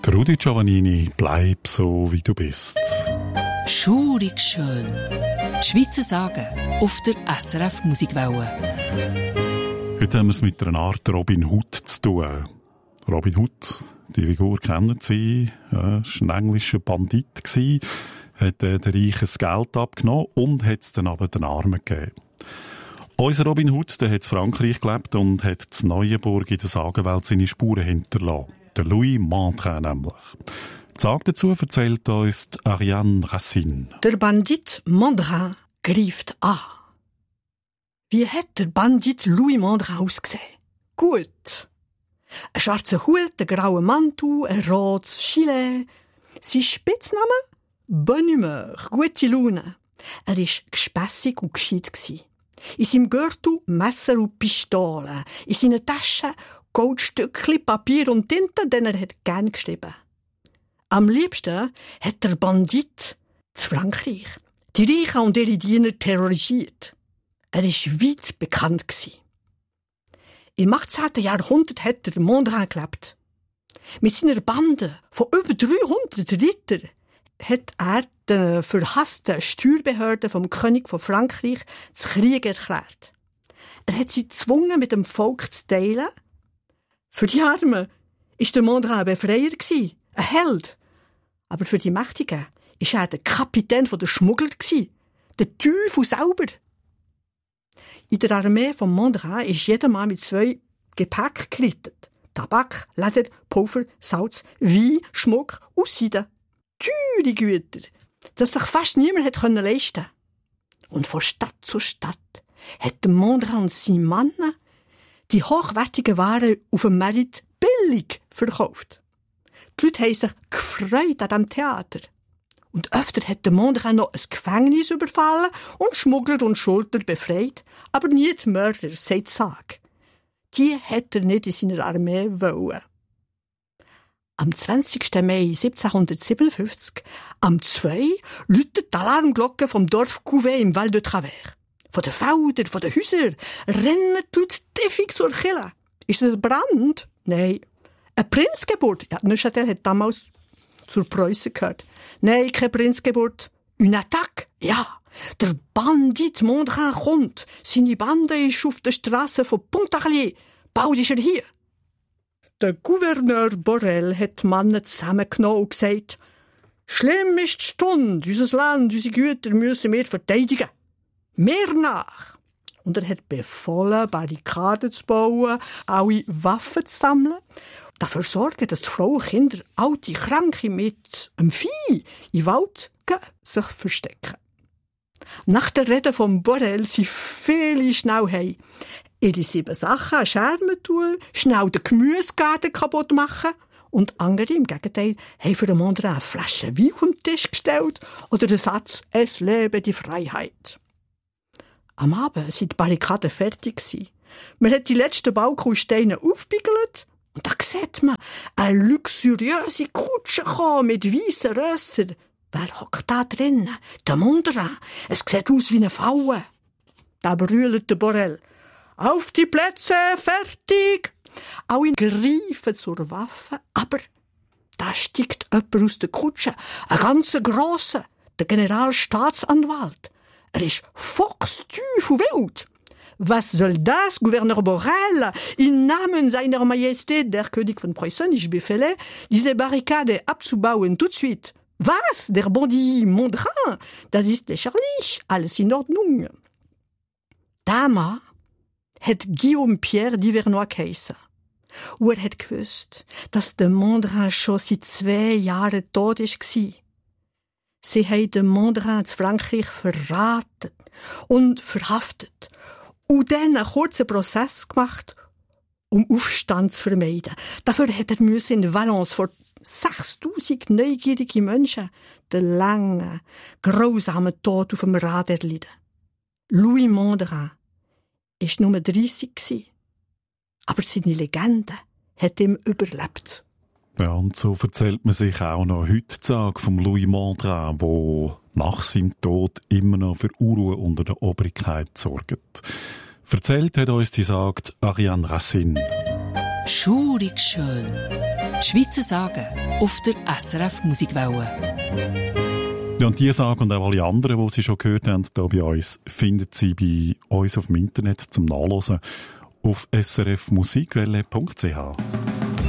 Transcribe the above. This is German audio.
Rudi Giovannini, bleib so, wie du bist. Schurig schön. Schweizer Sagen auf der SRF Musikwelle. Heute haben wir es mit einer Art Robin Hood zu tun. Robin Hood, die Figur kennen Sie, war ein englischer Bandit, hat den Reichen das Geld abgenommen und hat es dann aber den Armen gegeben. Unser Robin Hood, der hat in Frankreich gelebt und hat in Neuenburg in der Sagenwelt seine Spuren hinterlassen. Der Louis Mandrin nämlich. Die Sage dazu erzählt uns Ariane Racine. Der Bandit Mandrin greift an. Wie hat der Bandit Louis Mandrin ausgesehen? Gut. Ein schwarzer Hut, ein grauer Mantel, ein rotes Gilet. Sein Spitzname? Bonne Humeur, gute Laune. Er war gespässig und gescheit. In seinem Gürtel Messer und Pistolen. In seinen Taschen Goldstückchen, Papier und Tinte, denn er hat gern geschrieben. Am liebsten hat der Bandit zu Frankreich die Reichen und ihre Diener terrorisiert. Er war weit bekannt. Im 18. Jahrhundert hat der Mandrin gelebt. Mit seiner Bande von über 300 Rittern hat er den verhassten Steuerbehörden vom König von Frankreich zu Krieg erklärt. Er hat sie gezwungen, mit dem Volk zu teilen. Für die Armen war der Mandrin ein Befreier, ein Held. Aber für die Mächtigen war er der Kapitän der Schmuggler, der Teufel selber. In der Armee von Mandrin ist jeder Mann mit 2 Gepäck gerittet. Tabak, Leder, Pulver, Salz, Wein, Schmuck und Seide. Teure Güter, das sich fast niemand leisten konnte. Und von Stadt zu Stadt hat der Mandrin und seine Männer die hochwertigen Waren auf dem Markt billig verkauft. Die Leute haben sich gefreut an diesem Theater. Und öfter hat der Mandrin noch ein Gefängnis überfallen und Schmuggler und Schuldner befreit, aber nie die Mörder, sagt die Sage. Die hätte er nicht in seiner Armee wollen. Am 20. Mai 1757, am 2, läutet die Alarmglocke vom Dorf Couvet im Val de Travers. Von den Feldern, von den Häusern rennen die Leute tiefig zur Kirche. Ist es ein Brand? Nein. Eine Prinzgeburt? Ja, Neuchâtel hat damals zur Preußen gehört. Nein, keine Prinzgeburt. Une attaque? Ja. Der Bandit Mandrin kommt. Seine Bande ist auf der Straße von Pontarlier. Bald ist er hier. Der Gouverneur Borel hat die Männer zusammengenommen und gesagt, schlimm ist die Stunde, unser Land, unsere Güter müssen wir verteidigen. Mehr nach. Und er hat befohlen, Barrikaden zu bauen, alle Waffen zu sammeln, dafür sorgen, dass die Frauen, Kinder, alte, Kranke mit einem Vieh im Wald sich verstecken. Nach der Rede von Borel sind viele schnell heim. Ihre 7 Sachen an Schermen tun, schnell den Gemüsegarten kaputt machen. Und andere, im Gegenteil, haben für den Mandrin eine Flasche Wein auf den Tisch gestellt oder den Satz, es lebe die Freiheit. Am Abend waren die Barrikaden fertig. Man hat die letzten Balkonsteine aufgebiegelt und da sieht man eine luxuriöse Kutsche kommen mit weissen Rössern. Wer hockt da drinnen? Der Mandrin. Es sieht aus wie eine Falle. Da brüllt der Borel. Auf die Plätze, fertig! Alle greifen zur Waffe, aber da steigt jemand aus der Kutsche, ein ganz grosser, der Generalstaatsanwalt. Er ist fuchsteufel wild. Was soll das, Gouverneur Borel? Im Namen seiner Majestät, der König von Preußen, ich befehle, diese Barrikade abzubauen, tout de suite. Was? Der Bandit Mandrin? Das ist lächerlich, alles in Ordnung. Damals hat Guillaume Pierre d'Ivernois geheissen. Und er hat gewusst, dass der Mandrin schon seit 2 Jahren tot war. Sie haben den Mandrin zu Frankreich verraten und verhaftet und dann einen kurzen Prozess gemacht, um Aufstand zu vermeiden. Dafür hat er in Valence vor 6000 neugierige Menschen den langen, grausamen Tod auf dem Rad erlitten. Louis Mandrin war nur 30, aber seine Legende hat ihm überlebt. Ja, und so erzählt man sich auch noch heute die Sage vom Louis Mandrin, der nach seinem Tod immer noch für Unruhe unter der Obrigkeit sorgt. Erzählt hat uns die Sage Ariane Racine. Schurig schön. Schweizer Sagen auf der SRF Musikwelle. Ja, und diese Sage und auch alle anderen, die Sie schon gehört haben, hier bei uns, finden Sie bei uns auf dem Internet zum Nachlesen auf srfmusikwelle.ch.